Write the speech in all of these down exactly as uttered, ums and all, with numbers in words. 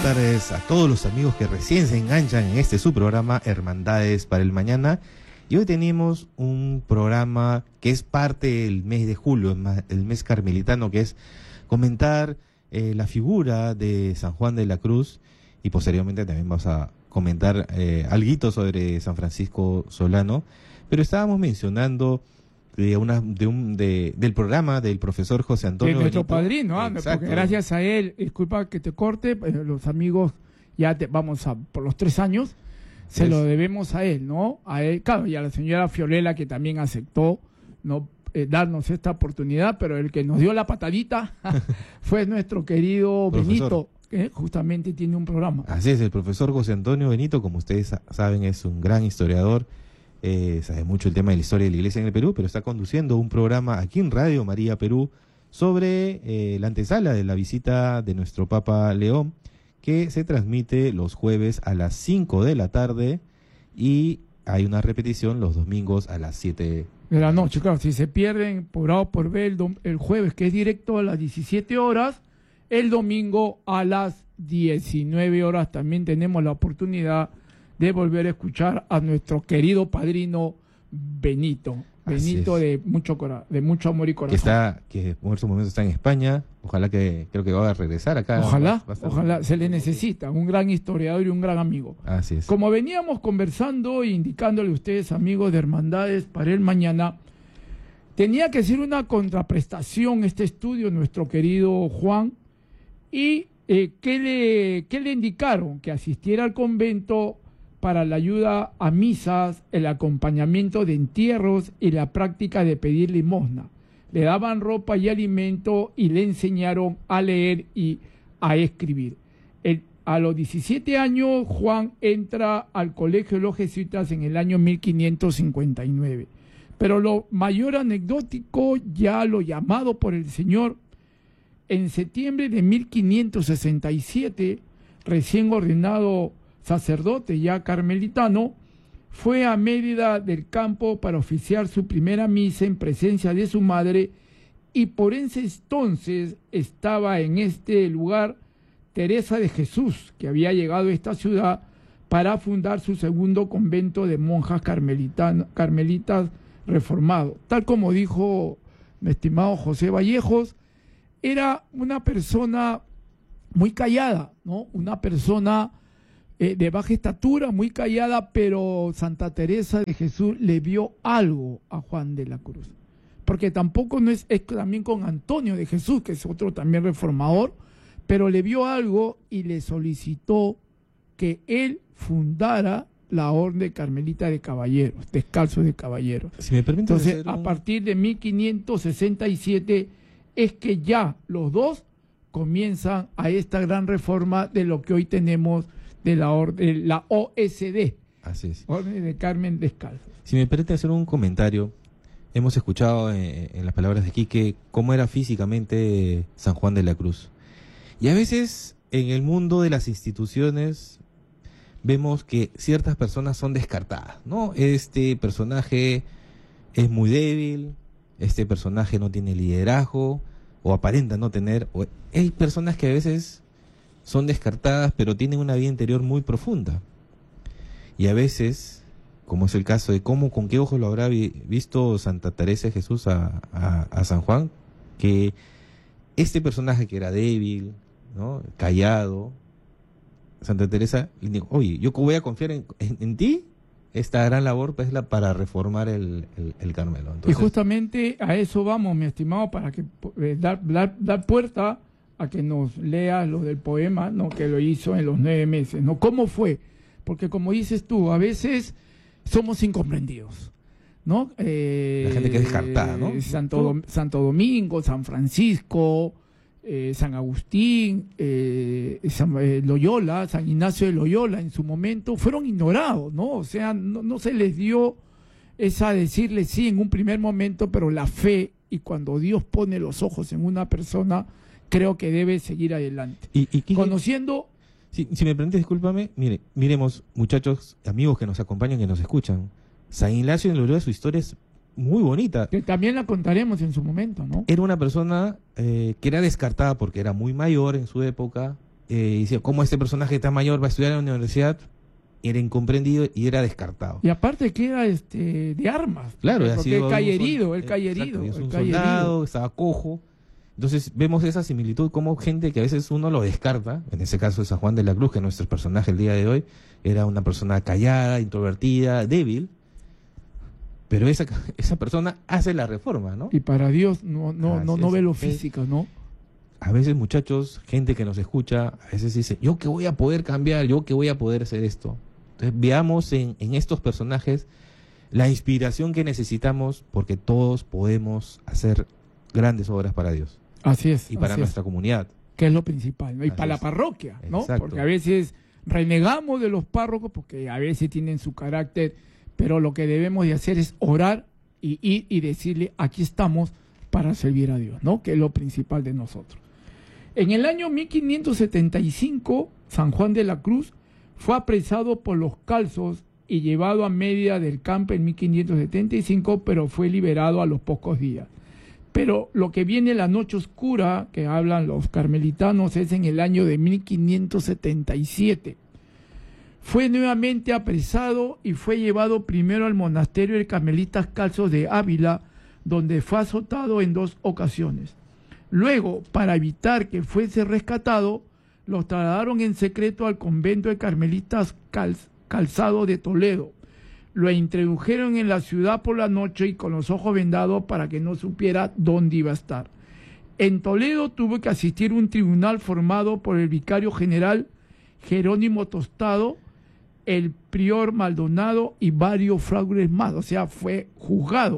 tardes a todos los amigos que recién se enganchan en este su programa Hermandades para el Mañana. Y hoy tenemos un programa que es parte del mes de julio, el mes carmelitano, que es comentar eh, la figura de San Juan de la Cruz, y posteriormente también vamos a comentar eh, alguito sobre San Francisco Solano. Pero estábamos mencionando de una de un de, del programa del profesor José Antonio de nuestro Benito. padrino, ¿ah? Porque gracias a él, disculpa que te corte, los amigos ya te, vamos a por los tres años se es. lo debemos a él, ¿no? A él, claro, y a la señora Fiorella, que también aceptó no eh, darnos esta oportunidad, pero el que nos dio la patadita fue nuestro querido Benito, que justamente tiene un programa. Así es, el profesor José Antonio Benito, como ustedes saben, es un gran historiador. Eh, sabe mucho el tema de la historia de la iglesia en el Perú, pero está conduciendo un programa aquí en Radio María Perú sobre eh, la antesala de la visita de nuestro Papa León, que se transmite los jueves a las cinco de la tarde y hay una repetición los domingos a las siete de la noche. Claro, si se pierden por A o por B el, dom- el jueves, que es directo a las diecisiete horas, el domingo a las diecinueve horas también tenemos la oportunidad de volver a escuchar a nuestro querido padrino Benito. Benito de mucho cora de mucho amor y corazón. Que está, que por su momento está en España. Ojalá que, creo que va a regresar acá. Ojalá, va, va ojalá, se le necesita, un gran historiador y un gran amigo. Así es. Como veníamos conversando e indicándole a ustedes, amigos de Hermandades para el Mañana, tenía que ser una contraprestación este estudio, nuestro querido Juan, y eh, ¿qué le, qué le indicaron? Que asistiera al convento para la ayuda a misas, el acompañamiento de entierros y la práctica de pedir limosna. Le daban ropa y alimento y le enseñaron a leer y a escribir. El, a los diecisiete años, Juan entra al Colegio de los Jesuitas en el año mil quinientos cincuenta y nueve. Pero lo mayor anecdótico, ya lo llamado por el Señor, en septiembre de mil quinientos sesenta y siete, recién ordenado sacerdote ya carmelitano, fue a Mérida del Campo para oficiar su primera misa en presencia de su madre, y por ese entonces estaba en este lugar Teresa de Jesús, que había llegado a esta ciudad para fundar su segundo convento de monjas carmelitas reformado. Tal como dijo mi estimado José Vallejos, era una persona muy callada, ¿no? Una persona Eh, de baja estatura, muy callada, pero Santa Teresa de Jesús le vio algo a Juan de la Cruz, porque tampoco no es, es también con Antonio de Jesús, que es otro también reformador, pero le vio algo y le solicitó que él fundara la Orden Carmelita de Caballeros, Descalzos de Caballeros. Si me permite, entonces, un... a partir de mil quinientos sesenta y siete es que ya los dos comienzan a esta gran reforma de lo que hoy tenemos de la, orden, la O S D, Así es. Orden de Carmen Descalzos. Si me permite hacer un comentario, hemos escuchado en, en las palabras de Quique cómo era físicamente San Juan de la Cruz. Y a veces en el mundo de las instituciones vemos que ciertas personas son descartadas, ¿no? Este personaje es muy débil, este personaje no tiene liderazgo, o aparenta no tener, o hay personas que a veces son descartadas, pero tienen una vida interior muy profunda. Y a veces, como es el caso de cómo, con qué ojos lo habrá vi, visto Santa Teresa de Jesús a, a, a San Juan, que este personaje que era débil, ¿no?, callado, Santa Teresa le dijo: oye, yo voy a confiar en, en, en ti, esta gran labor pues, la, para reformar el, el, el Carmelo. Entonces, y justamente a eso vamos, mi estimado, para que eh, dar, dar, dar puerta a que nos leas lo del poema, ¿no?, que lo hizo en los nueve meses, ¿no? ¿Cómo fue? Porque como dices tú, a veces somos incomprendidos, ¿no? Eh, la gente que es descartada, ¿no? Santo, Dom- Santo Domingo, San Francisco, eh, San Agustín, eh, San, eh, Loyola, San Ignacio de Loyola, en su momento fueron ignorados, ¿no? O sea, no, no se les dio esa decirle sí en un primer momento, pero la fe, y cuando Dios pone los ojos en una persona, creo que debe seguir adelante. Y, y, y conociendo... Si, si me permites, discúlpame, mire, miremos, muchachos, amigos que nos acompañan, que nos escuchan, San Ignacio de Loyola, su historia es muy bonita. Que también la contaremos en su momento, ¿no? Era una persona eh, que era descartada porque era muy mayor en su época, eh, decía, ¿cómo este personaje tan mayor va a estudiar en la universidad? Era incomprendido y era descartado. Y aparte que era este, de armas. Claro, porque sido él cae un sol- herido, él cae exacto, herido. es él un cae soldado, herido. estaba cojo. Entonces vemos esa similitud como gente que a veces uno lo descarta, en ese caso de San Juan de la Cruz, que nuestro personaje el día de hoy era una persona callada, introvertida, débil, pero esa, esa persona hace la reforma, ¿no? Y para Dios no, no, no, Así no es. ve lo Eh, físico, ¿no? A veces, muchachos, gente que nos escucha, a veces dice, yo que voy a poder cambiar, yo que voy a poder hacer esto. Entonces veamos en, en estos personajes la inspiración que necesitamos, porque todos podemos hacer grandes obras para Dios. Así es. Y para así nuestra es, comunidad. que es lo principal, ¿no? Y Así para la es. parroquia, ¿no? Exacto. Porque a veces renegamos de los párrocos porque a veces tienen su carácter, pero lo que debemos de hacer es orar y ir y decirle, aquí estamos para servir a Dios, ¿no? Que es lo principal de nosotros. En el año mil quinientos setenta y cinco, San Juan de la Cruz fue apresado por los calzos y llevado a Mérida del Campo en mil quinientos setenta y cinco, pero fue liberado a los pocos días. Pero lo que viene la noche oscura, que hablan los carmelitanos, es en el año de mil quinientos setenta y siete. Fue nuevamente apresado y fue llevado primero al monasterio de Carmelitas Calzos de Ávila, donde fue azotado en dos ocasiones. Luego, para evitar que fuese rescatado, los trasladaron en secreto al convento de Carmelitas Cal- Calzado de Toledo. Lo introdujeron en la ciudad por la noche y con los ojos vendados para que no supiera dónde iba a estar. En Toledo tuvo que asistir un tribunal formado por el vicario general Jerónimo Tostado, el prior Maldonado y varios fraudes más, o sea, fue juzgado.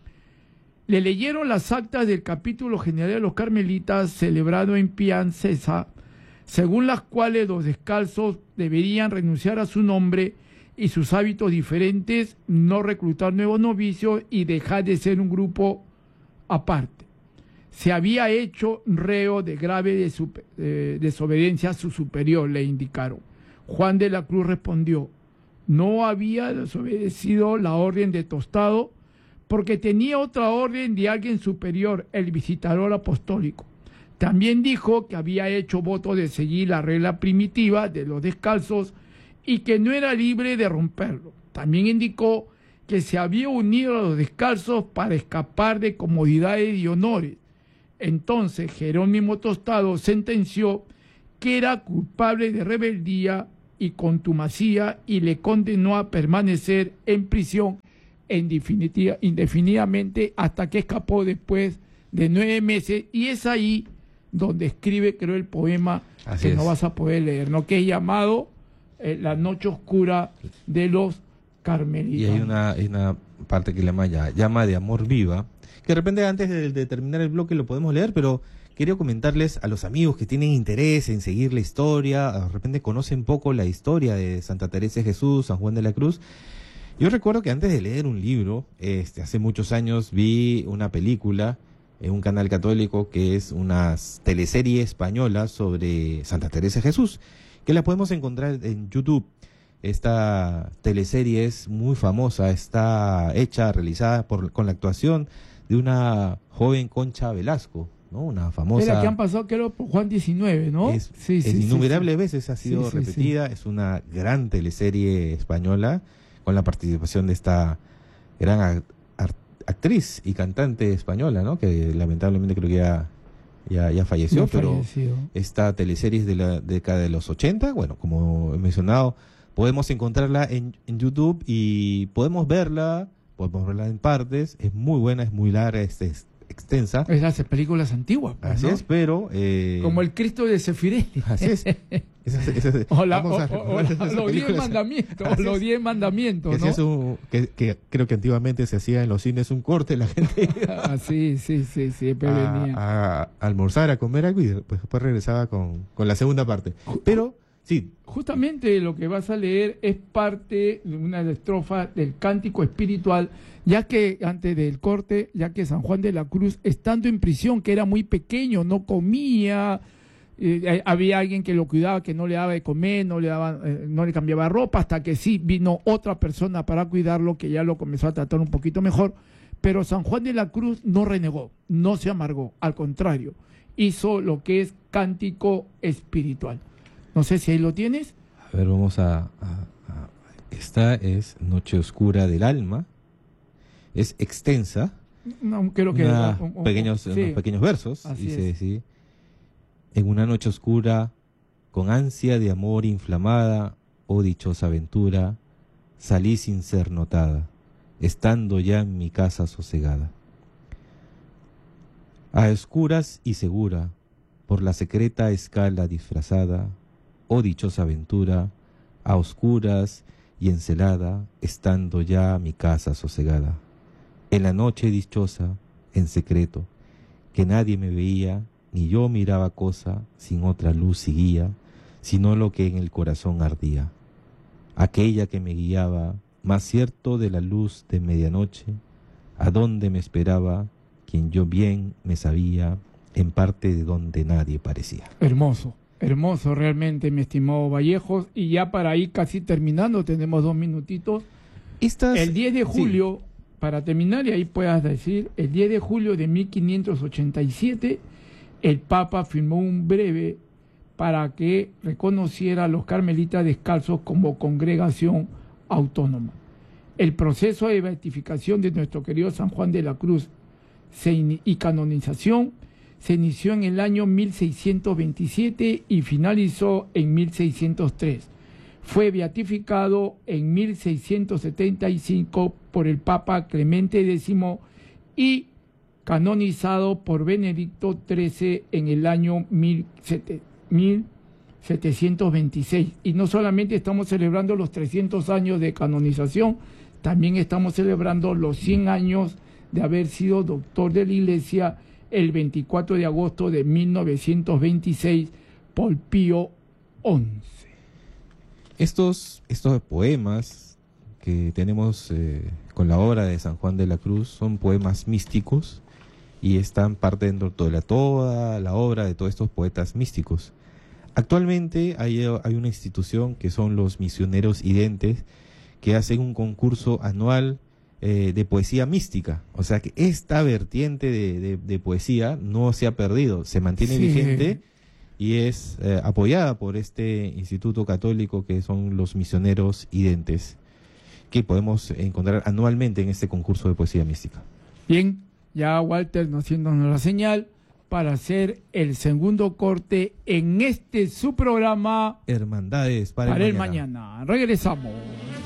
Le leyeron las actas del capítulo general de los carmelitas celebrado en Piancesa, según las cuales los descalzos deberían renunciar a su nombre y sus hábitos diferentes, no reclutar nuevos novicios y dejar de ser un grupo aparte. Se había hecho reo de grave desupe- eh, desobediencia a su superior, le indicaron. Juan de la Cruz respondió, no había desobedecido la orden de Tostado porque tenía otra orden de alguien superior, el visitador apostólico. También dijo que había hecho voto de seguir la regla primitiva de los descalzos y que no era libre de romperlo. También indicó que se había unido a los descalzos para escapar de comodidades y honores. Entonces Jerónimo Tostado sentenció que era culpable de rebeldía y contumacía y le condenó a permanecer en prisión en definitiva, indefinidamente hasta que escapó después de nueve meses, y es ahí donde escribe, creo, el poema Así que es. no vas a poder leer, ¿no? Que es llamado eh, La Noche Oscura de los Carmelitas. Y hay una, hay una parte que le llama ya, llama de amor viva, que de repente antes de, de terminar el bloque lo podemos leer, pero quería comentarles a los amigos que tienen interés en seguir la historia, de repente conocen poco la historia de Santa Teresa de Jesús, San Juan de la Cruz. Yo recuerdo que antes de leer un libro, este, hace muchos años vi una película en un canal católico que es una teleserie española sobre Santa Teresa de Jesús, que la podemos encontrar en YouTube. Esta teleserie es muy famosa, está hecha, realizada por, con la actuación de una joven Concha Velasco, ¿no? Una famosa... Era que han pasado, creo, por Juan diecinueve, ¿no? Es, Sí, es sí, sí, innumerables sí. veces ha sido Sí, sí, repetida, es una gran teleserie española con la participación de esta gran a- ar- actriz y cantante española, ¿no? Que lamentablemente creo que ya, ya, ya falleció, Ya pero fallecido. esta teleserie es de la década de los ochenta, bueno, como he mencionado, podemos encontrarla en, en YouTube y podemos verla, podemos verla en partes, es muy buena, es muy larga, es, es extensa, Esas películas antiguas, pues, así ¿no? es, pero... eh, Como el Cristo de Sefirelli. Así es. Esas- esas- O, la- vamos a o- o- o recordar la- esas los diez películas. mandamientos, Así los es. diez mandamientos, Que, ¿no? hacías un- que, que creo que antiguamente se hacía en los cines un corte, la gente iba Ah, sí, sí, sí, sí, pero venía. a, a almorzar, a comer algo y después, después regresaba con, con la segunda parte. Pero, sí, Justamente lo que vas a leer es parte de una estrofa del cántico espiritual, ya que antes del corte, ya que San Juan de la Cruz, estando en prisión, que era muy pequeño, no comía, eh, había alguien que lo cuidaba, que no le daba de comer, no le daba, eh, no le cambiaba ropa, hasta que sí vino otra persona para cuidarlo, que ya lo comenzó a tratar un poquito mejor. Pero San Juan de la Cruz no renegó, no se amargó, al contrario, hizo lo que es cántico espiritual. No sé si ahí lo tienes. A ver, vamos a, a, a... Esta es Noche Oscura del Alma. Es extensa. No, creo que... Una un- un- pequeños, sí. unos pequeños versos. Así Dice es. así. En una noche oscura, con ansia de amor inflamada, oh dichosa aventura, salí sin ser notada, estando ya en mi casa sosegada. A oscuras y segura, por la secreta escala disfrazada, oh dichosa aventura, a oscuras y encelada, estando ya mi casa sosegada. En la noche dichosa, en secreto, que nadie me veía, ni yo miraba cosa sin otra luz y guía, sino lo que en el corazón ardía. Aquella que me guiaba, más cierto de la luz de medianoche, a donde me esperaba, quien yo bien me sabía, en parte de donde nadie parecía. Hermoso, hermoso realmente, mi estimado Vallejos. Y ya para ir casi terminando, tenemos dos minutitos. Estas, El diez de sí. julio, para terminar, y ahí puedas decir, el diez de julio de mil quinientos ochenta y siete, el Papa firmó un breve para que reconociera a los carmelitas descalzos como congregación autónoma. El proceso de beatificación de nuestro querido San Juan de la Cruz se in- y canonización se inició en el año mil seiscientos veintisiete y finalizó en mil seiscientos tres. Fue beatificado en mil seiscientos setenta y cinco por el Papa Clemente décimo y canonizado por Benedicto trece en el año mil setecientos veintiséis. Y no solamente estamos celebrando los trescientos años de canonización, también estamos celebrando los cien años de haber sido doctor de la Iglesia el veinticuatro de agosto de mil novecientos veintiséis por Pío once. Estos, estos poemas que tenemos eh, con la obra de San Juan de la Cruz son poemas místicos y están parte dentro de la, toda la obra de todos estos poetas místicos. Actualmente hay, hay una institución que son los misioneros identes que hacen un concurso anual eh, de poesía mística. O sea que esta vertiente de, de, de poesía no se ha perdido, se mantiene Sí. vigente y es eh, apoyada por este instituto católico que son los misioneros identes, que podemos encontrar anualmente en este concurso de poesía mística. Bien, ya Walter nos haciéndonos la señal para hacer el segundo corte en este su programa Hermandades para, para el el mañana. mañana. Regresamos.